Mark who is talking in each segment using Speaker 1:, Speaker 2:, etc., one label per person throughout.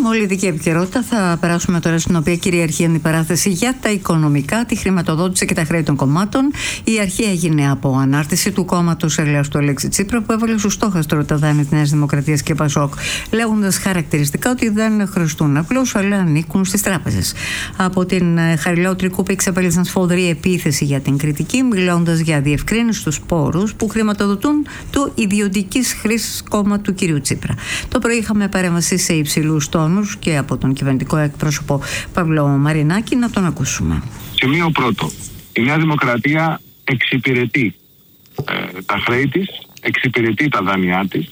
Speaker 1: Πολιτική επικαιρότητα. Θα περάσουμε τώρα στην οποία κυριαρχεί η αντιπαράθεση για τα οικονομικά, τη χρηματοδότηση και τα χρέη των κομμάτων. Η αρχή έγινε από ανάρτηση του κόμματος ελέους του Αλέξη Τσίπρα, που έβαλε στο στόχαστρο τα δάνεια της Νέας Δημοκρατίας και Πασόκ, λέγοντας χαρακτηριστικά ότι δεν χρωστούν απλώς, αλλά ανήκουν στις τράπεζες. Από την Χαριλάου Τρικούπη εξαπέλυσαν σφοδρή επίθεση για την κριτική, μιλώντας για διευκρίνηση στους πόρους που χρηματοδοτούν το ιδιωτικής χρήσης κόμμα του κ. Τσίπρα. Το πρωί είχαμε παρέμβαση σε υψηλούς τόνους και από τον κυβερνητικό εκπρόσωπο Παύλο Μαρινάκη. Να τον ακούσουμε.
Speaker 2: Σημείο πρώτο. Η Νέα Δημοκρατία εξυπηρετεί τα χρέη της, εξυπηρετεί τα δάνειά της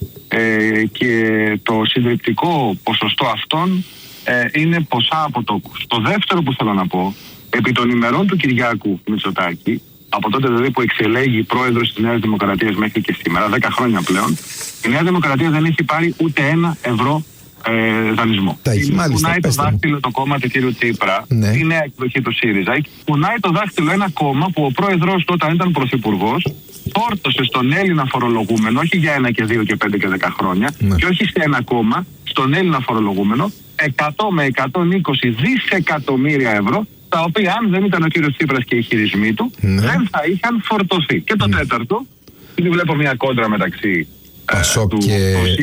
Speaker 2: και το συντριπτικό ποσοστό αυτών είναι ποσά αποτόκους. Το δεύτερο που θέλω να πω, επί των ημερών του Κυριάκου Μητσοτάκη, από τότε δηλαδή που εξελέγει πρόεδρος της Νέας Δημοκρατίας μέχρι και σήμερα, 10 χρόνια πλέον, η Νέα Δημοκρατία δεν έχει πάρει ούτε €1 δανεισμό. Κουνάει το δάχτυλο το κόμμα του κ. Τσίπρα, η νέα εκδοχή του ΣΥΡΙΖΑ. Κουνάει το δάχτυλο ένα κόμμα που ο πρόεδρος του, όταν ήταν πρωθυπουργός, φόρτωσε στον Έλληνα φορολογούμενο, όχι για 1 και 2 και 5 και 10 χρόνια, και όχι σε ένα κόμμα, στον Έλληνα φορολογούμενο, 100 με 120 δισεκατομμύρια ευρώ, τα οποία αν δεν ήταν ο κ. Τσίπρας και οι χειρισμοί του, δεν θα είχαν φορτωθεί. Και το τέταρτο, ήδη βλέπω μια κόντρα μεταξύ
Speaker 3: Πασόκ
Speaker 2: της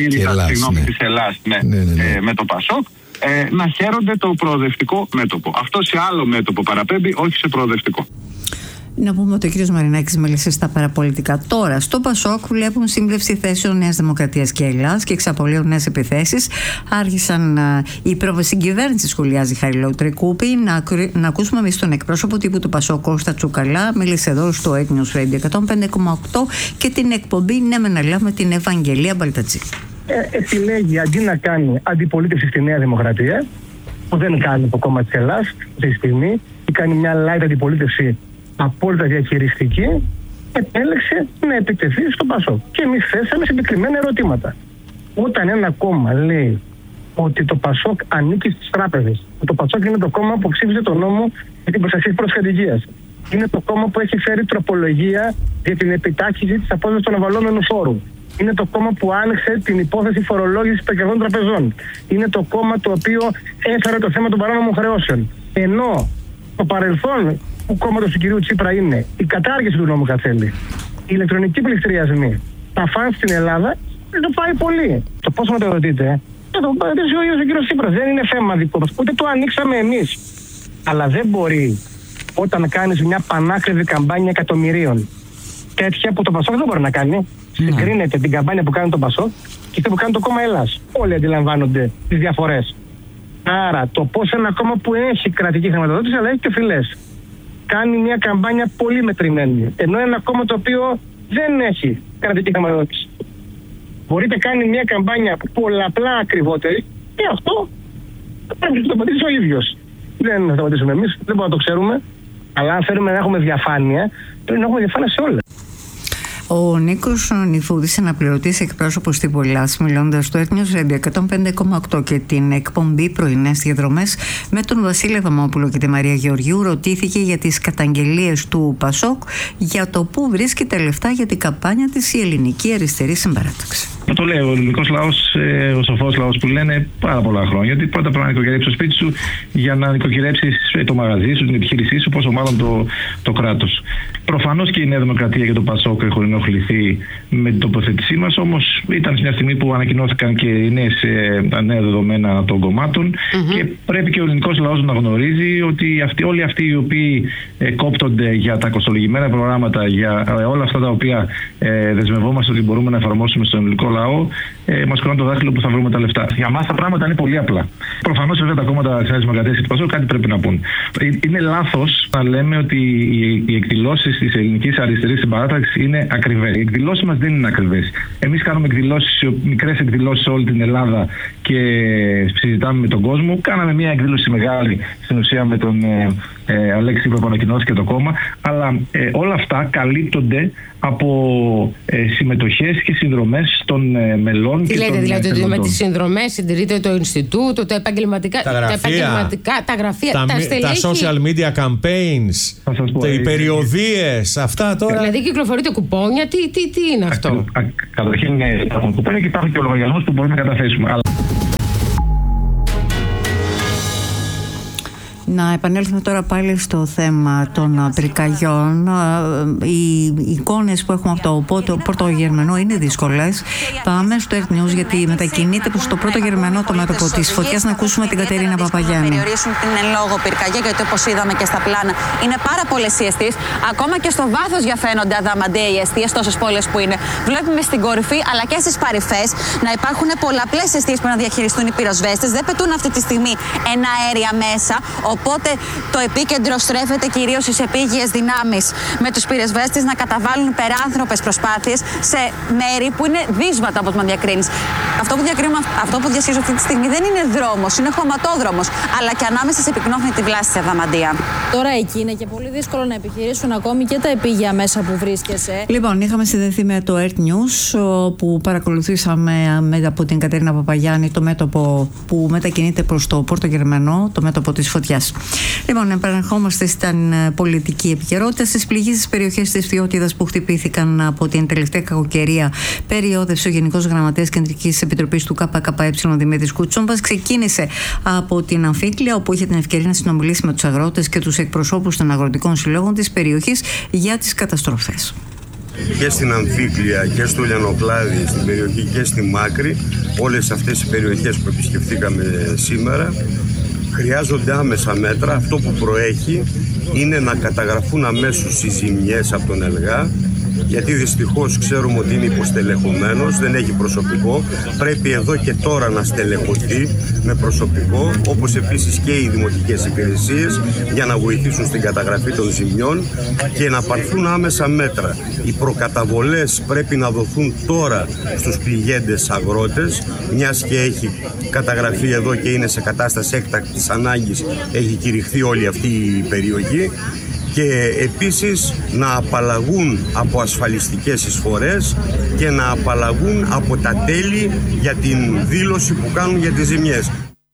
Speaker 2: Ελλάς με το Πασόκ, να χαίρονται το προοδευτικό μέτωπο. Αυτό σε άλλο μέτωπο παραπέμπει, όχι σε προοδευτικό.
Speaker 1: Να πούμε ότι ο κ. Μαρινάκης μίλησε στα παραπολιτικά. Τώρα, στο Πασόκ βλέπουν σύμπλευση θέσεων Νέας Δημοκρατίας και Ελλάς και εξαπολύουν νέες επιθέσεις. Άρχισαν η προβασυγκυβέρνηση, σχολιάζει η Χαριλάου Τρικούπη. Να ακούσουμε εμείς τον εκπρόσωπο τύπου του Πασόκ, Κώστα Τσουκαλά. Μίλησε εδώ στο News Radio 105,8 και την εκπομπή Ναι Μεν Αλλά με την Ευαγγελία Μπαλτατζή.
Speaker 4: Επιλέγει αντί να κάνει αντιπολίτευση στη Νέα Δημοκρατία, που δεν κάνει το κόμμα της Ελλάς αυτή τη στιγμή, ή κάνει μια light αντιπολίτευση απόλυτα διαχειριστική, επέλεξε να επιτεθεί στο Πασόκ. Και εμείς θέσαμε συγκεκριμένα ερωτήματα. Όταν ένα κόμμα λέει ότι το Πασόκ ανήκει στις τράπεζες, ότι το Πασόκ είναι το κόμμα που ψήφισε τον νόμο για την προστασία της προσφυγικίας, είναι το κόμμα που έχει φέρει τροπολογία για την επιτάχυνση της απόδοσης των αβαλόμενου φόρου, είναι το κόμμα που άνοιξε την υπόθεση φορολόγησης των κερδών τραπεζών, είναι το κόμμα το οποίο έφερε το θέμα των παράνομων χρεώσεων, ενώ το παρελθόν του κόμματος του κυρίου Τσίπρα είναι η κατάργηση του νόμου Κατσέλη, οι ηλεκτρονικοί πληστηριασμοί, τα φαν στην Ελλάδα, δεν το πάει πολύ. Το πώς μεταδοτείτε, το παρατηρήσει ο ίδιος ο κύριος Τσίπρας. Δεν είναι θέμα δικό μας, ούτε το ανοίξαμε εμείς. Αλλά δεν μπορεί όταν κάνεις μια πανάκριβη καμπάνια εκατομμυρίων, τέτοια που το Πασόκ δεν μπορεί να κάνει, συγκρίνεται την καμπάνια που κάνει το Πασόκ και αυτή που κάνει το κόμμα Ελλάς. Όλοι αντιλαμβάνονται τις διαφορές. Άρα το πώς ένα κόμμα που έχει κρατική χρηματοδότηση αλλά έχει και φυλές κάνει μια καμπάνια πολύ μετρημένη, ενώ ένα κόμμα το οποίο δεν έχει κρατική χρηματοδότηση μπορείτε κάνει μια καμπάνια πολλαπλά ακριβότερη, και αυτό πρέπει να το σταματήσει ο ίδιος. Δεν θα σταματήσουμε εμείς, δεν μπορούμε να το ξέρουμε, αλλά αν θέλουμε να έχουμε διαφάνεια, πρέπει να έχουμε διαφάνεια σε όλα.
Speaker 1: Ο Νίκος Νιφούδης, αναπληρωτής εκπρόσωπος τύπου Ελλάς, μιλώντας στο News Radio 105,8 και την εκπομπή Πρωινές Διαδρομές με τον Βασίλη Αδαμόπουλο και τη Μαρία Γεωργιού, ρωτήθηκε για τις καταγγελίες του Πασόκ για το πού βρίσκεται λεφτά για την καμπάνια της η Ελληνική Αριστερή Συμπαράταξη.
Speaker 5: Το λέει ο ελληνικός λαός, ο σοφός λαός που λένε πάρα πολλά χρόνια. Ότι πρώτα πρέπει να νοικοκυρέψει το σπίτι σου για να νοικοκυρέψεις το μαγαζί σου, την επιχείρησή σου, πόσο μάλλον το κράτος. Προφανώς και η Νέα Δημοκρατία και το Πασόκ έχουν ενοχληθεί με την τοποθέτησή μας, όμως ήταν σε μια στιγμή που ανακοινώθηκαν και τα νέα δεδομένα των κομμάτων και πρέπει και ο ελληνικός λαός να γνωρίζει ότι όλοι αυτοί οι οποίοι κόπτονται για τα κοστολογημένα προγράμματα, για όλα αυτά τα οποία δεσμευόμαστε ότι μπορούμε να εφαρμόσουμε στον ελληνικό λαό, μας κρατούν το δάχτυλο που θα βρούμε τα λεφτά. Για μας τα πράγματα είναι πολύ απλά. Προφανώς βέβαια τα κόμματα της Νέας Δημοκρατίας και του Πασόκ κάτι πρέπει να πούν. Είναι λάθος να λέμε ότι οι εκδηλώσεις της Ελληνικής Αριστερής Συμπαράταξης είναι ακριβές. Οι εκδηλώσεις μας δεν είναι ακριβές. Εμείς κάνουμε μικρές εκδηλώσεις σε όλη την Ελλάδα και συζητάμε με τον κόσμο. Κάναμε μια εκδήλωση μεγάλη στην ουσία με τον Αλέξη Τσίπρα που ανακοινώθηκε το κόμμα, αλλά όλα αυτά καλύπτονται από συμμετοχές και συνδρομές των μελών.
Speaker 6: Τι λέτε δηλαδή, ότι με τις συνδρομές συντηρείται το Ινστιτούτο, τα επαγγελματικά, τα γραφεία, τα στελέχη,
Speaker 3: τα social media campaigns, οι περιοδίες, αυτά τώρα.
Speaker 6: Δηλαδή κυκλοφορείτε κουπόνια, τι είναι αυτό?
Speaker 5: Καταρχήν υπάρχουν κουπόνια και υπάρχουν και ο λογαριασμός που μπορούμε να καταθέσουμε.
Speaker 1: Να επανέλθουμε τώρα πάλι στο θέμα των πυρκαγιών. Οι εικόνες που έχουμε από το πρώτο Γερμανό είναι δύσκολες. Πάμε στο Earth News, γιατί μετακινείται προς το πρώτο Γερμανό το μέτωπο της φωτιάς. Να ακούσουμε την Κατερίνα Παπαγιάννη.
Speaker 7: Να περιορίσουν την εν λόγω πυρκαγιά, γιατί όπως είδαμε και στα πλάνα, είναι πάρα πολλές οι εστίες. Ακόμα και στο βάθος διαφαίνονται αδαμαντία οι εστίες, τόσες πόλεις που είναι. Βλέπουμε στην κορυφή αλλά και στις παρυφές να υπάρχουν πολλαπλές εστίες που να διαχειριστούν οι πυροσβέστες. Δεν πετούν αυτή τη στιγμή εναέρια μέσα. Οπότε το επίκεντρο στρέφεται κυρίως στις επίγειες δυνάμεις, με τους πυροσβέστες να καταβάλουν υπεράνθρωπες προσπάθειες σε μέρη που είναι δύσβατα, όπως με διακρίνεις. Αυτό που διασχίζω αυτή τη στιγμή δεν είναι δρόμος, είναι χωματόδρομος, αλλά και ανάμεσα σε πυκνόφνητη βλάση στη Αδαμαντία.
Speaker 8: Τώρα εκεί είναι και πολύ δύσκολο να επιχειρήσουν ακόμη και τα επίγεια μέσα που βρίσκεσαι.
Speaker 1: Λοιπόν, είχαμε συνδεθεί με το Earth News, που παρακολουθήσαμε από την Κατερίνα Παπαγιάννη το μέτωπο που μετακινείται προς το Πόρτο Γερμανό, το μέτωπο της φωτιάς. Λοιπόν, επανερχόμαστε στην πολιτική επικαιρότητα. Στις πληγείς στις περιοχές της Φθιώτιδας που χτυπήθηκαν από την τελευταία κακοκαιρία, περιόδευσε ο Γενικός Γραμματέας Κεντρικής Επιτροπής του ΚΚΕ Δημήτρης Κουτσόμπας. Ξεκίνησε από την Αμφίκλεια, όπου είχε την ευκαιρία να συνομιλήσει με τους αγρότες και τους εκπροσώπους των αγροτικών συλλόγων της περιοχής για τις καταστροφές.
Speaker 9: Και στην Αμφίκλεια και στο Λιανοκλάδι, στην περιοχή και στη Μάκρη, όλες αυτές οι περιοχές που επισκεφθήκαμε σήμερα, χρειάζονται άμεσα μέτρα. Αυτό που προέχει είναι να καταγραφούν αμέσως οι ζημιές από τον ΕΛΓΑ, γιατί δυστυχώς ξέρουμε ότι είναι υποστελεχωμένος, δεν έχει προσωπικό. Πρέπει εδώ και τώρα να στελεχωθεί με προσωπικό, όπως επίσης και οι δημοτικές υπηρεσίες, για να βοηθήσουν στην καταγραφή των ζημιών και να πάρθουν άμεσα μέτρα. Οι προκαταβολές πρέπει να δοθούν τώρα στους πληγέντες αγρότες, μιας και έχει καταγραφεί εδώ και είναι σε κατάσταση έκτακτης ανάγκης, έχει κηρυχθεί όλη αυτή η περιοχή. Και επίσης να απαλλαγούν από ασφαλιστικές εισφορές και να απαλλαγούν από τα τέλη για την δήλωση που κάνουν για τις ζημιές.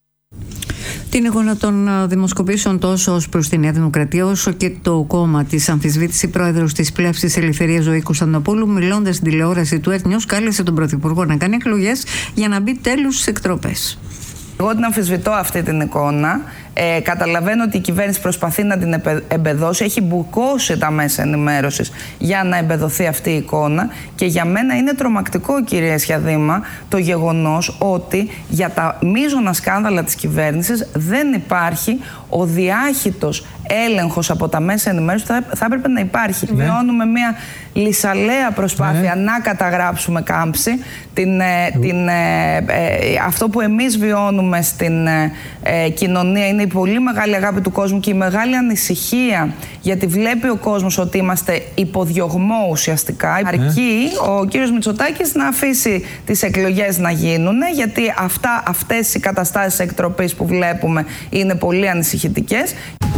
Speaker 1: Την εικόνα των δημοσκοπήσεων τόσο ως προς τη Νέα Δημοκρατία, όσο και το κόμμα της αμφισβήτηση, πρόεδρος της Πλεύσης Ελευθερίας Ζωή Κωνσταντοπούλου, μιλώντας στην τηλεόραση του Earth News, κάλεσε τον Πρωθυπουργό να κάνει εκλογές για να μπει τέλους στις εκτροπές.
Speaker 10: Εγώ την αμφισβητώ αυτή την εικόνα. Καταλαβαίνω ότι η κυβέρνηση προσπαθεί να την εμπεδώσει, έχει μπουκώσει τα μέσα ενημέρωσης για να εμπεδοθεί αυτή η εικόνα, και για μένα είναι τρομακτικό, κυρία Σιαδήμα, το γεγονός ότι για τα μείζωνα σκάνδαλα της κυβέρνησης δεν υπάρχει ο διάχυτος έλεγχος από τα μέσα ενημέρωσης που θα έπρεπε να υπάρχει. Ναι. Βιώνουμε μια λυσαλέα προσπάθεια να καταγράψουμε κάμψη. Αυτό που εμείς βιώνουμε στην κοινωνία είναι η πολύ μεγάλη αγάπη του κόσμου και η μεγάλη ανησυχία, γιατί βλέπει ο κόσμος ότι είμαστε υποδιωγμό ουσιαστικά. Αρκεί ο κύριος Μητσοτάκης να αφήσει τις εκλογές να γίνουν, γιατί αυτές οι καταστάσεις εκτροπής που βλέπουμε είναι πολύ ανησυχητικές.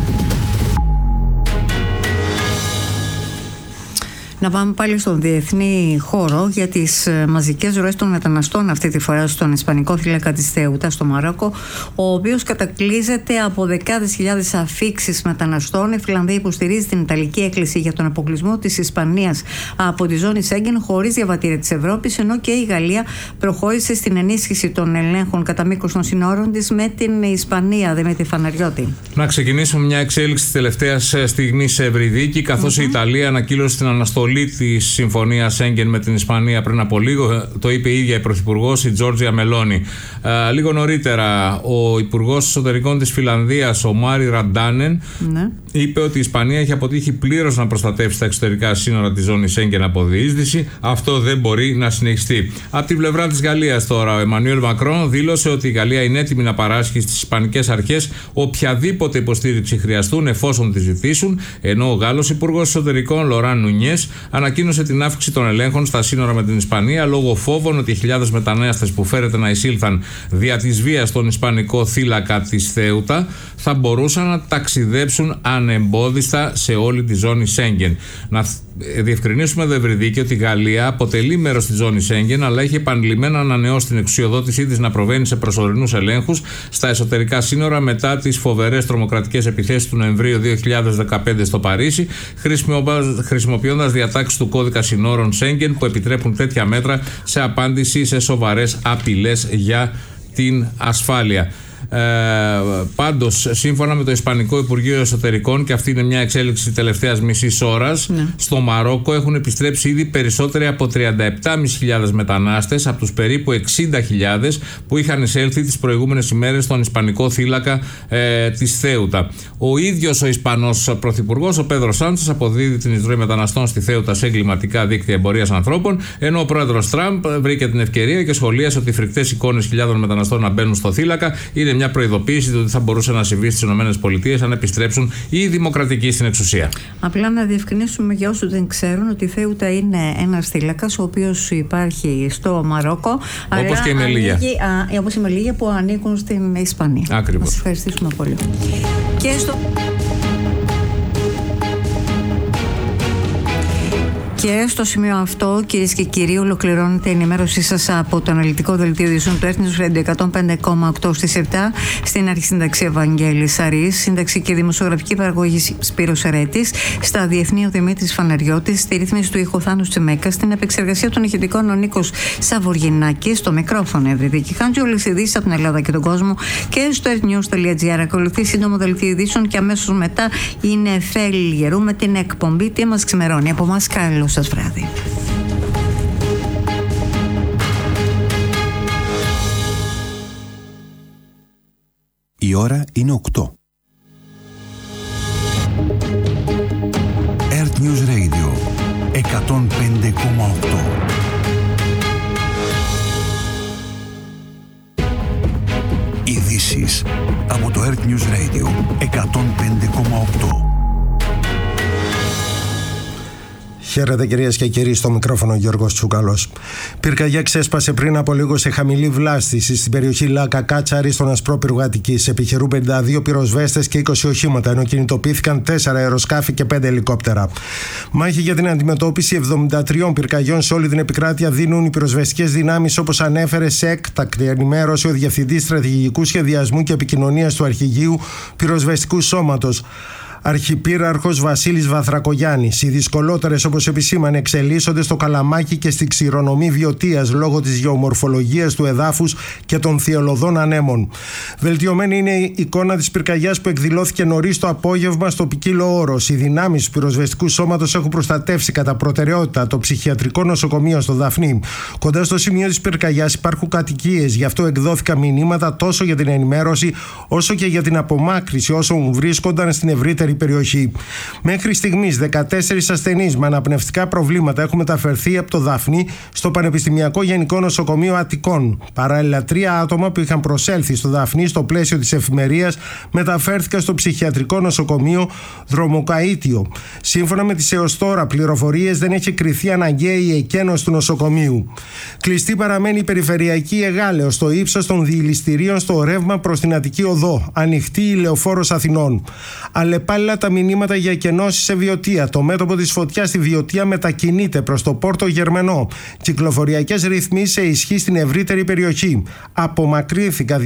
Speaker 1: Να πάμε πάλι στον διεθνή χώρο για τις μαζικές ροές των μεταναστών, αυτή τη φορά στον Ισπανικό θύλακα της Θέουτα, στο Μαρόκο, ο οποίος κατακλείζεται από δεκάδες χιλιάδες αφίξεις μεταναστών. Η Φιλανδία υποστηρίζει την Ιταλική έκκληση για τον αποκλεισμό της Ισπανίας από τη ζώνη Σέγγεν χωρίς διαβατήρια της Ευρώπης, ενώ και η Γαλλία προχώρησε στην ενίσχυση των ελέγχων κατά μήκος των συνόρων της με την Ισπανία. Δημήτρη Φαναριώτη.
Speaker 11: Να ξεκινήσουμε μια εξέλιξη της τελευταίας στιγμής σε ευρυδίκη, καθώς η Ιταλία ανακοίνωσε την αναστολή τη συμφωνία Σέγγεν με την Ισπανία πριν από λίγο. Το είπε η ίδια η Πρωθυπουργός, η Τζόρτζια Μελόνι. Λίγο νωρίτερα, ο Υπουργός Εσωτερικών της Φιλανδίας, ο Μάρι Ραντάνεν, είπε ότι η Ισπανία έχει αποτύχει πλήρως να προστατεύσει τα εξωτερικά σύνορα της ζώνης Σέγγεν από διείσδυση. Αυτό δεν μπορεί να συνεχιστεί. Από την πλευρά της Γαλλίας τώρα, ο Εμμανουέλ Μακρόν δήλωσε ότι η Γαλλία είναι έτοιμη να παράσχει στις ισπανικές αρχές οποιαδήποτε υποστήριξη χρειαστούν εφόσον τη ζητήσουν, ενώ ο Γάλλος Υπουργός Εσωτερικών, Λοράν Νουνιές, ανακοίνωσε την αύξηση των ελέγχων στα σύνορα με την Ισπανία λόγω φόβων ότι οι χιλιάδες μετανάστες που φέρεται να εισήλθαν δια της βίας στον Ισπανικό θύλακα της Θέουτα θα μπορούσαν να ταξιδέψουν ανεμπόδιστα σε όλη τη ζώνη Σέγγεν. Να διευκρινίσουμε δευρυδίκη ότι η Γαλλία αποτελεί μέρος της ζώνης Σέγγεν, αλλά έχει επανειλημμένα ανανεώσει την εξουσιοδότησή της να προβαίνει σε προσωρινούς ελέγχους στα εσωτερικά σύνορα μετά τις φοβερές τρομοκρατικές επιθέσεις του Νοεμβρίου 2015 στο Παρίσι, χρησιμοποιώντας διατάξεις του κώδικα συνόρων Σέγγεν που επιτρέπουν τέτοια μέτρα σε απάντηση σε σοβαρές απειλές για την ασφάλεια. Πάντως, σύμφωνα με το Ισπανικό Υπουργείο Εσωτερικών, και αυτή είναι μια εξέλιξη τελευταίας μισής ώρας, στο Μαρόκο έχουν επιστρέψει ήδη περισσότεροι από 37.500 μετανάστες από τους περίπου 60.000 που είχαν εισέλθει τις προηγούμενες ημέρες στον Ισπανικό θύλακα της Θέουτα. Ο ίδιος ο Ισπανός Πρωθυπουργός, ο Πέδρο Σάντσες, αποδίδει την εισρωή μεταναστών στη Θέουτα σε εγκληματικά δίκτυα εμπορίας ανθρώπων, ενώ ο πρόεδρος Τραμπ βρήκε την ευκαιρία και σχολίασε ότι οι φρικτές εικόνες χιλιάδων μεταναστών να μπαίνουν στο θύλακα είναι μια προειδοποίηση ότι θα μπορούσε να συμβεί στις ΗΠΑ αν επιστρέψουν οι δημοκρατικοί στην εξουσία. Απλά
Speaker 1: να διευκρινίσουμε για όσους δεν ξέρουν ότι η Θέουτα είναι ένας θύλακας ο οποίος υπάρχει στο Μαρόκο.
Speaker 11: Όπως και η Μελίγια.
Speaker 1: Όπως η Μελίγια που ανήκουν στην Ισπανία.
Speaker 11: Ακριβώς.
Speaker 1: Να σας ευχαριστήσουμε πολύ. Και στο σημείο αυτό, κυρίες και κύριοι, ολοκληρώνεται η ενημέρωσή σας από το αναλυτικό δελτίο ειδήσεων του Earth News Radio 105,8 στις 7, στην αρχισύνταξη Ευαγγέλης Σαρής, σύνταξη και δημοσιογραφική παραγωγή Σπύρος Αρέτης, στα διεθνή ο Δημήτρης Φαναριώτης, στη ρύθμιση του ήχου Θάνος Τσιμέκας, στην επεξεργασία των ηχητικών ο Νίκος Σαβοργινάκης, στο μικρόφωνο Ευρυδίκη Χάντζη, όλες οι ειδήσεις από την Ελλάδα και τον κόσμο και στο earthnews.gr. Ακολουθεί σύντομο δελτίο ειδήσεων και αμέσως μετά είναι Εφέλη Γερού με την εκπομπή Τι μας ξημερώνει. Από εμάς καλό σας βράδυ.
Speaker 12: Η ώρα είναι 8. Earth News Radio 105,8. Ειδήσεις από το Earth News Radio 105,8.
Speaker 13: Χαίρετε κυρίες και κύριοι, στο μικρόφωνο Γιώργος Τσουκαλός. Πυρκαγιά ξέσπασε πριν από λίγο σε χαμηλή βλάστηση στην περιοχή Λάκα Κάτσαρη στον Ασπρόπυργο Αττικής. Επιχειρούν 52 πυροσβέστες και 20 οχήματα, ενώ κινητοποιήθηκαν 4 αεροσκάφη και 5 ελικόπτερα. Μάχη για την αντιμετώπιση 73 πυρκαγιών σε όλη την επικράτεια δίνουν οι πυροσβεστικές δυνάμεις, όπως ανέφερε σε έκτακτη ενημέρωση ο Διευθυντής Στρατηγικού Σχεδιασμού και Επικοινωνίας του Αρχηγείου Πυροσβεστικού Σώματος, Αρχιπύραρχος Βασίλης Βαθρακογιάννης. Οι δυσκολότερες, όπως επισήμανε, εξελίσσονται στο Καλαμάκι και στη Ξηρονομή Βιωτίας λόγω της γεωμορφολογίας του εδάφους και των θειολωδών ανέμων. Βελτιωμένη είναι η εικόνα της πυρκαγιάς που εκδηλώθηκε νωρίς το απόγευμα στο Ποικίλο Όρος. Οι δυνάμεις του πυροσβεστικού σώματος έχουν προστατεύσει κατά προτεραιότητα το ψυχιατρικό νοσοκομείο στο Δαφνί. Κοντά στο σημείο της πυρκαγιάς υπάρχουν κατοικίες, γι' αυτό εκδόθηκαν μηνύματα τόσο για την ενημέρωση όσο και για την απομάκρυση όσων βρίσκονταν στην ευρύτερη περιοχή. Μέχρι στιγμής 14 ασθενείς με αναπνευστικά προβλήματα έχουν μεταφερθεί από το Δάφνη στο Πανεπιστημιακό Γενικό Νοσοκομείο Αττικών. Παράλληλα, 3 άτομα που είχαν προσέλθει στο Δάφνη στο πλαίσιο της εφημερίας μεταφέρθηκαν στο Ψυχιατρικό Νοσοκομείο Δρομοκαΐτιο. Σύμφωνα με τις έως τώρα πληροφορίες, δεν έχει κριθεί αναγκαία η εκένωση του νοσοκομείου. Κλειστή παραμένει η περιφερειακή Εγάλεως στο ύψος των διηληστηρίων στο ρεύμα προς την Αττική Οδό. Ανοιχτή η Λεωφόρος Αθηνών. Αλλεπάλληλα τα μηνύματα για εκενώσεις σε Βιωτία. Το μέτωπο της φωτιάς στη Βιωτία μετακινείται προς το Πόρτο Γερμενό. Κυκλοφοριακές ρυθμίσεις σε ισχύ στην ευρύτερη περιοχή. Απομακρύνθηκαν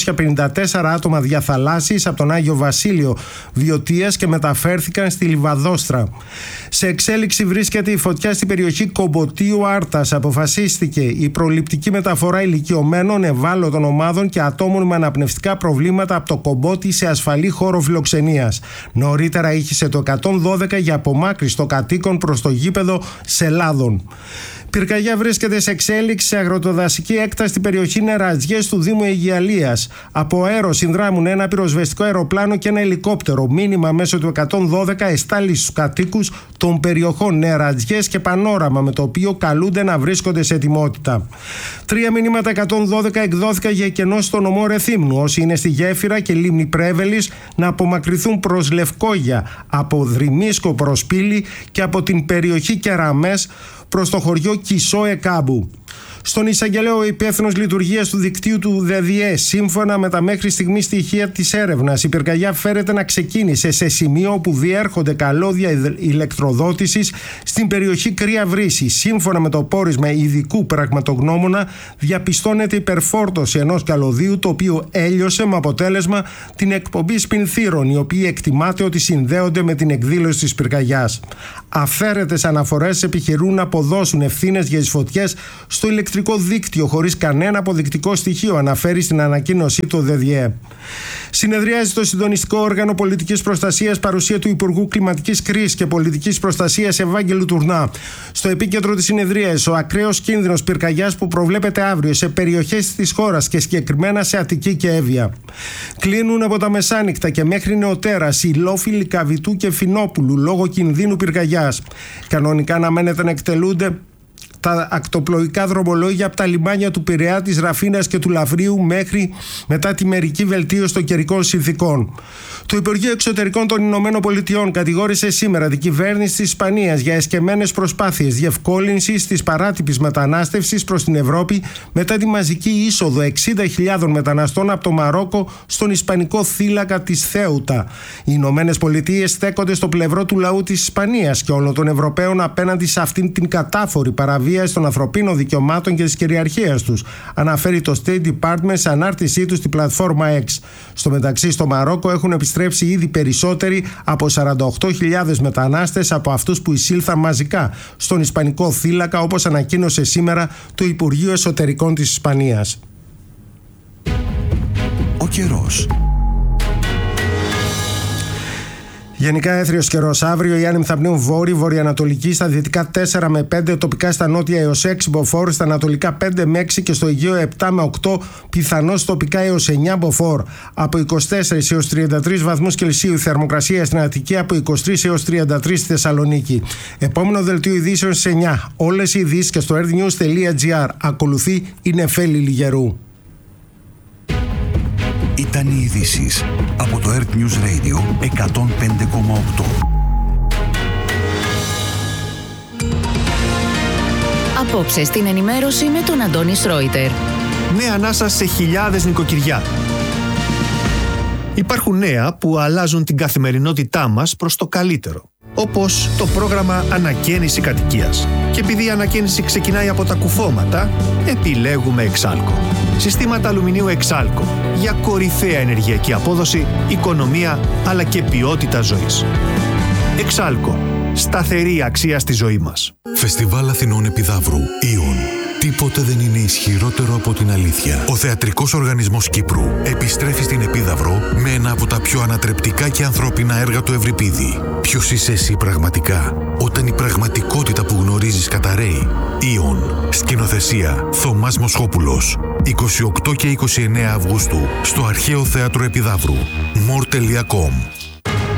Speaker 13: 254 άτομα διαθαλάσσης από τον Άγιο Βασίλειο Βιωτίας και μεταφέρθηκαν στη Λιβαδόστρα. Σε εξέλιξη βρίσκεται η φωτιά στην περιοχή Κομποτίου Άρτας. Αποφασίστηκε η προληπτική μεταφορά ηλικιωμένων, ευάλωτων ομάδων και ατόμων με αναπνευστικά προβλήματα από το Κομπότι σε ασφαλή χώρο φιλοξενίας. Νωρίτερα ήχησε το 112 για απομάκρυνση των κατοίκων προς το γήπεδο Σελάδων. Πυρκαγιά βρίσκεται σε εξέλιξη σε αγροτοδασική έκταση στην περιοχή Νερατζιές του Δήμου Αιγιαλίας. Από αέρο συνδράμουν ένα πυροσβεστικό αεροπλάνο και ένα ελικόπτερο. Μήνυμα μέσω του 112 εστάλει στους κατοίκους των περιοχών Νερατζιές και Πανόραμα, με το οποίο καλούνται να βρίσκονται σε ετοιμότητα. 3 μηνύματα 112 εκδόθηκαν για εκενώσεις στο νομό Ρεθύμνου. Όσοι είναι στη Γέφυρα και Λίμνη Πρέβελης να απομακρυνθούν προς Λευκόγια, από Δρυμίσκο προς Πύλη και από την περιοχή Κεραμές προς το χωριό Κισό Εκάμπου. Στον εισαγγελέο, ο υπεύθυνος λειτουργίας του δικτύου του ΔΔΕ, σύμφωνα με τα μέχρι στιγμή στοιχεία της έρευνας, η πυρκαγιά φέρεται να ξεκίνησε σε σημείο όπου διέρχονται καλώδια ηλεκτροδότησης στην περιοχή Κρύα Βρύση. Σύμφωνα με το πόρισμα ειδικού πραγματογνώμονα, διαπιστώνεται υπερφόρτωση ενός καλωδίου, το οποίο έλειωσε με αποτέλεσμα την εκπομπή σπινθύρων, οι οποίοι εκτιμάται ότι συνδέονται με την εκδήλωση της πυρκαγιάς. Αφαίρετες αναφορές επιχειρούν να αποδώσουν ευθύνες για τις φωτιές στο ηλεκτρικό ηλεκτρικό δίκτυο χωρίς κανένα αποδεικτικό στοιχείο, αναφέρει στην ανακοίνωσή του ΔΔΕ. Συνεδριάζει το συντονιστικό όργανο πολιτικής προστασίας, παρουσία του Υπουργού Κλιματικής Κρίσης και Πολιτικής Προστασίας Ευάγγελου Τουρνά. Στο επίκεντρο της συνεδρίας, ο ακραίος κίνδυνος πυρκαγιάς που προβλέπεται αύριο σε περιοχές της χώρας και συγκεκριμένα σε Αττική και Εύβοια. Κλείνουν από τα μεσάνυχτα και μέχρι νεοτέρας οι λόφοι Λυκαβητού και Φινόπουλου λόγω κινδύνου πυρκαγιάς. Κανονικά αναμένεται να εκτελούνται τα ακτοπλοϊκά δρομολόγια από τα λιμάνια του Πειραιά, της Ραφίνας και του Λαυρίου μέχρι μετά τη μερική βελτίωση των καιρικών συνθηκών. Το Υπουργείο Εξωτερικών των Ηνωμένων Πολιτειών κατηγόρησε σήμερα την κυβέρνηση της Ισπανίας για εσκεμμένες προσπάθειες διευκόλυνσης της παράτυπης μετανάστευσης προς την Ευρώπη μετά τη μαζική είσοδο 60.000 μεταναστών από το Μαρόκο στον ισπανικό θύλακα της Θέουτα. Οι Ηνωμένες Πολιτείες στέκονται στο πλευρό του λαού της Ισπανίας και όλων των Ευρωπαίων απέναντι σε αυτήν την κατάφορη παραβίαση των ανθρωπίνων δικαιωμάτων και της κυριαρχίας τους, αναφέρει το State Department σε ανάρτησή του στην πλατφόρμα X. Στο μεταξύ, στο Μαρόκο έχουν επιστρέψει ήδη περισσότεροι από 48.000 μετανάστες από αυτούς που εισήλθαν μαζικά στον ισπανικό θύλακα, όπως ανακοίνωσε σήμερα το Υπουργείο Εσωτερικών της Ισπανίας.
Speaker 12: Ο καιρός.
Speaker 13: Γενικά έθριος καιρός. Αύριο οι άνεμοι θα πνέουν βόρειο-βορειοανατολική, στα δυτικά 4 με 5, τοπικά στα νότια έως 6 μποφόρ, στα ανατολικά 5 με 6 και στο Αιγαίο 7 με 8, πιθανώς τοπικά έως 9 μποφόρ. Από 24 έως 33 βαθμούς Κελσίου η θερμοκρασία στην Αττική, από 23 έως 33 στη Θεσσαλονίκη. Επόμενο δελτίο ειδήσεων στις 9. Όλες οι ειδήσεις και στο earthnews.gr. Ακολουθεί η Νεφέλη Λιγερού.
Speaker 12: Ήταν οι ειδήσεις από το Earth News Radio 105,8.
Speaker 14: Απόψε στην ενημέρωση με τον Αντώνη Σρόιτερ.
Speaker 15: Νέα ανάσα σε χιλιάδες νοικοκυριά. Υπάρχουν νέα που αλλάζουν την καθημερινότητά μας προς το καλύτερο. Όπως το πρόγραμμα Ανακαίνιση Κατοικίας. Και επειδή η ανακαίνιση ξεκινάει από τα κουφώματα, επιλέγουμε Εξάλκο. Συστήματα αλουμινίου Εξάλκο για κορυφαία ενεργειακή απόδοση, οικονομία αλλά και ποιότητα ζωής. Εξάλκο. Σταθερή αξία στη ζωή μας.
Speaker 16: Φεστιβάλ Αθηνών Επιδαύρου. Ιον. Τίποτε δεν είναι ισχυρότερο από την αλήθεια. Ο Θεατρικός Οργανισμός Κύπρου επιστρέφει στην Επίδαυρο με ένα από τα πιο ανατρεπτικά και ανθρώπινα έργα του Ευρυπίδη. Ποιος είσαι εσύ πραγματικά, όταν η πραγματικότητα που γνωρίζεις καταραίει. Ιον. Σκηνοθεσία Θωμάς Μοσχόπουλος. 28 και 29 Αυγούστου στο Αρχαίο Θέατρο Επιδαύρου. more.com